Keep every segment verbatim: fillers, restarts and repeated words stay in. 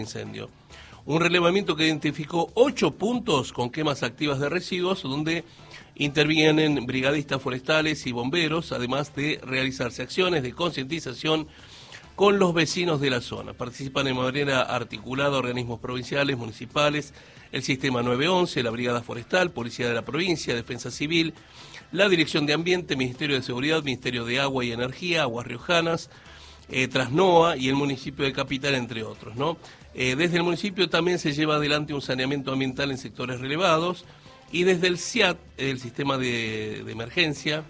incendio. Un relevamiento que identificó ocho puntos con quemas activas de residuos, donde intervienen brigadistas forestales y bomberos, además de realizarse acciones de concientización con los vecinos de la zona. Participan de manera articulada organismos provinciales, municipales, el sistema nueve once, la Brigada Forestal, Policía de la Provincia, Defensa Civil, la Dirección de Ambiente, Ministerio de Seguridad, Ministerio de Agua y Energía, Aguas Riojanas, eh, Trasnoa y el municipio de Capital, entre otros, ¿no? Eh, desde el municipio también se lleva adelante un saneamiento ambiental en sectores relevados y desde el C I A T, el sistema de, de emergencia,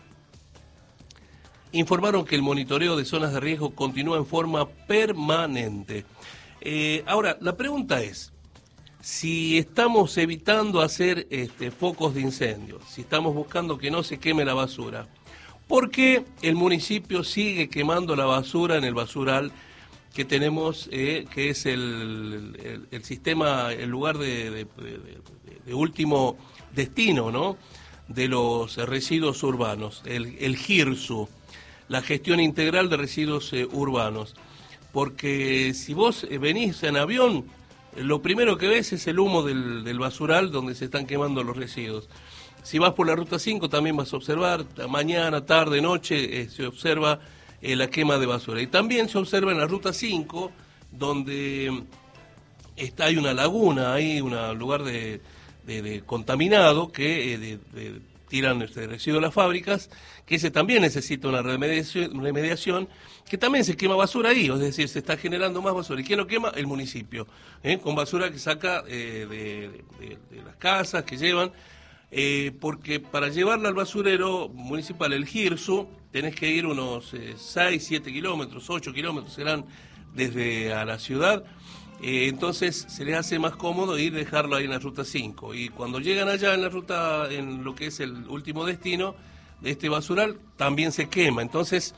informaron que el monitoreo de zonas de riesgo continúa en forma permanente. Eh, ahora, la pregunta es, si estamos evitando hacer este, focos de incendio, si estamos buscando que no se queme la basura, ¿por qué el municipio sigue quemando la basura en el basural que tenemos, eh, que es el, el, el sistema, el lugar de, de, de, de último destino, ¿no?, de los residuos urbanos, el, el GIRSU, la gestión integral de residuos eh, urbanos? Porque si vos venís en avión, lo primero que ves es el humo del, del basural donde se están quemando los residuos. Si vas por la ruta cinco también vas a observar, mañana, tarde, noche, eh, se observa eh, la quema de basura. Y también se observa en la ruta cinco, donde está, hay una laguna, hay un lugar de, de, de contaminado que eh, de, de, tiran este residuo de las fábricas, que ese también necesita una remediación, remediación, que también se quema basura ahí, es decir, se está generando más basura. ¿Y quién lo quema? El municipio, ¿eh? Con basura que saca eh, de, de, de las casas, que llevan, eh, porque para llevarla al basurero municipal, el GIRSU, tenés que ir unos eh, seis, siete kilómetros, ocho kilómetros serán desde a la ciudad. Eh, entonces se les hace más cómodo ir dejarlo ahí en la ruta cinco, y cuando llegan allá en la ruta, en lo que es el último destino de este basural, también se quema. Entonces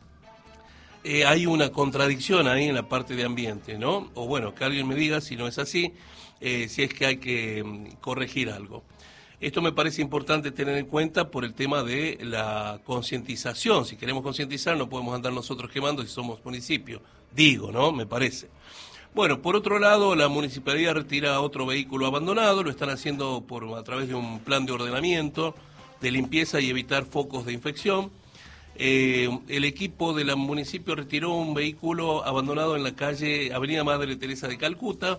eh, hay una contradicción ahí en la parte de ambiente, ¿no? O bueno, que alguien me diga si no es así, eh, si es que hay que um, corregir algo. Esto me parece importante tener en cuenta por el tema de la concientización. Si queremos concientizar, no podemos andar nosotros quemando si somos municipio, digo, ¿no? Me parece. Bueno, por otro lado, la municipalidad retira otro vehículo abandonado, lo están haciendo por a través de un plan de ordenamiento, de limpieza y evitar focos de infección. Eh, el equipo del municipio retiró un vehículo abandonado en la calle Avenida Madre Teresa de Calcuta.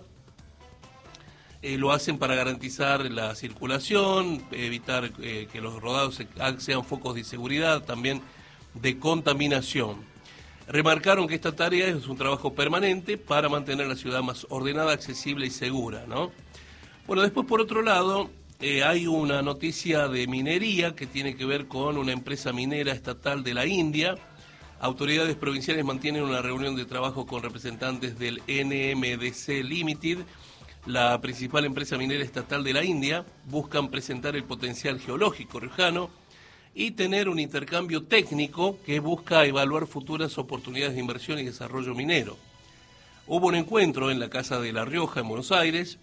Eh, lo hacen para garantizar la circulación, evitar eh, que los rodados sean focos de inseguridad, también de contaminación. Remarcaron que esta tarea es un trabajo permanente para mantener la ciudad más ordenada, accesible y segura, ¿no? Bueno, después, por otro lado, eh, hay una noticia de minería que tiene que ver con una empresa minera estatal de la India. Autoridades provinciales mantienen una reunión de trabajo con representantes del N M D C Limited, la principal empresa minera estatal de la India. Buscan presentar el potencial geológico riojano y tener un intercambio técnico que busca evaluar futuras oportunidades de inversión y desarrollo minero. Hubo un encuentro en la Casa de La Rioja, en Buenos Aires.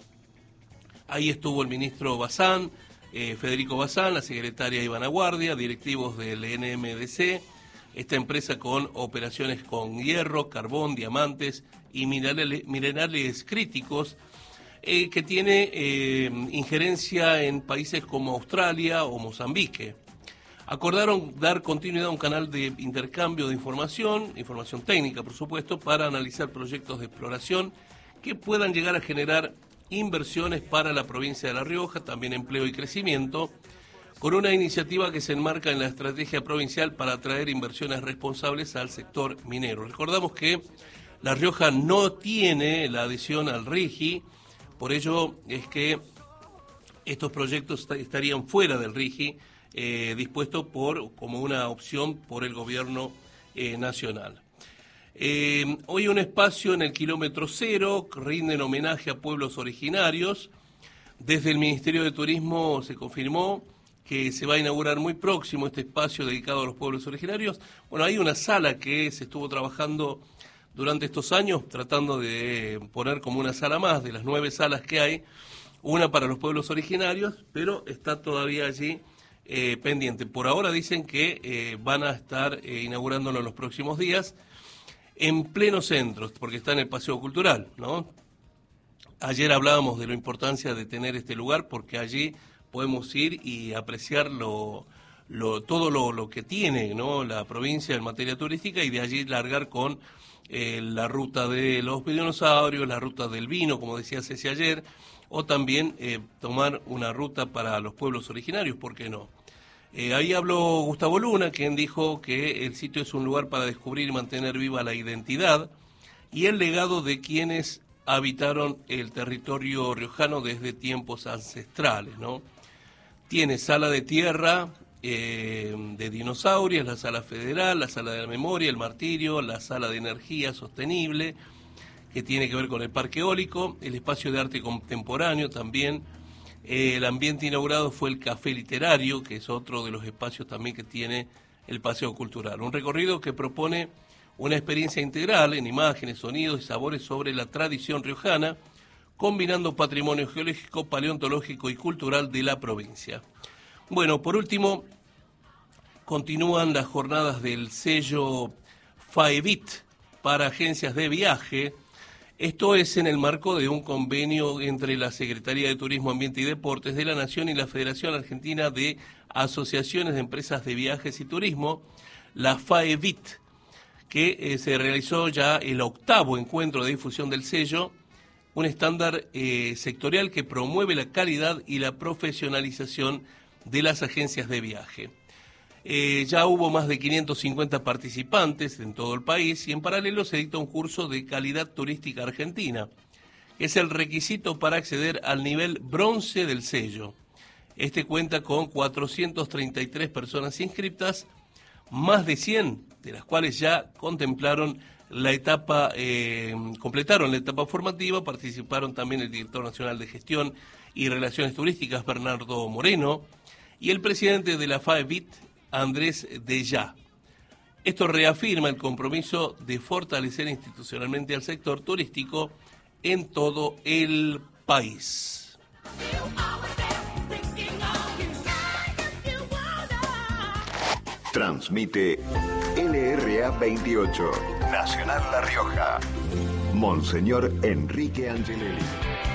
Ahí estuvo el ministro Bazán, eh, Federico Bazán, la secretaria Ivana Guardia, directivos del N M D C, esta empresa con operaciones con hierro, carbón, diamantes y minerales, minerales críticos, eh, que tiene eh, injerencia en países como Australia o Mozambique. Acordaron dar continuidad a un canal de intercambio de información, información técnica, por supuesto, para analizar proyectos de exploración que puedan llegar a generar inversiones para la provincia de La Rioja, también empleo y crecimiento, con una iniciativa que se enmarca en la estrategia provincial para atraer inversiones responsables al sector minero. Recordamos que La Rioja no tiene la adhesión al RIGI, por ello es que estos proyectos estarían fuera del RIGI, Eh, dispuesto por como una opción por el gobierno eh, nacional. Eh, hoy un espacio en el kilómetro cero rinden homenaje a pueblos originarios. Desde el Ministerio de Turismo se confirmó que se va a inaugurar muy próximo este espacio dedicado a los pueblos originarios. Bueno, hay una sala que se estuvo trabajando durante estos años, tratando de poner como una sala más de las nueve salas que hay, una para los pueblos originarios, pero está todavía allí Eh, pendiente. Por ahora dicen que eh, van a estar eh, inaugurándolo en los próximos días en pleno centro, porque está en el Paseo Cultural, ¿no? Ayer hablábamos de la importancia de tener este lugar porque allí podemos ir y apreciar lo, lo, todo lo, lo que tiene, ¿no?, la provincia en materia turística, y de allí largar con eh, la ruta de los dinosaurios, la ruta del vino, como decía Ceci ayer, o también eh, tomar una ruta para los pueblos originarios, ¿por qué no? Eh, ahí habló Gustavo Luna, quien dijo que el sitio es un lugar para descubrir y mantener viva la identidad y el legado de quienes habitaron el territorio riojano desde tiempos ancestrales, ¿no? Tiene sala de tierra eh, de dinosaurios, la sala federal, la sala de la memoria, el martirio, la sala de energía sostenible, que tiene que ver con el parque eólico, el espacio de arte contemporáneo también. Eh, el ambiente inaugurado fue el Café Literario, que es otro de los espacios también que tiene el Paseo Cultural. Un recorrido que propone una experiencia integral en imágenes, sonidos y sabores sobre la tradición riojana, combinando patrimonio geológico, paleontológico y cultural de la provincia. Bueno, por último, continúan las jornadas del sello FAEVIT para agencias de viaje. Esto es en el marco de un convenio entre la Secretaría de Turismo, Ambiente y Deportes de la Nación y la Federación Argentina de Asociaciones de Empresas de Viajes y Turismo, la FAEVIT, que eh, se realizó ya el octavo encuentro de difusión del sello, un estándar eh, sectorial que promueve la calidad y la profesionalización de las agencias de viaje. Eh, ya hubo más de quinientos cincuenta participantes en todo el país y en paralelo se dicta un curso de calidad turística argentina, que es el requisito para acceder al nivel bronce del sello. Este cuenta con cuatrocientas treinta y tres personas inscriptas, más de cien de las cuales ya contemplaron la etapa, eh, completaron la etapa formativa. Participaron también el director nacional de Gestión y Relaciones Turísticas, Bernardo Moreno, y el presidente de la FAEVIT, Andrés Dellá. Esto reafirma el compromiso de fortalecer institucionalmente al sector turístico en todo el país. Transmite L R A veintiocho, Nacional La Rioja. Monseñor Enrique Angelelli.